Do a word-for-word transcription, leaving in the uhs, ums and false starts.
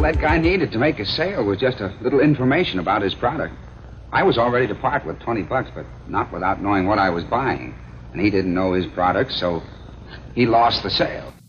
that guy needed to make a sale was just a little information about his product. I was all ready to part with twenty bucks, but not without knowing what I was buying. And he didn't know his product, so he lost the sale.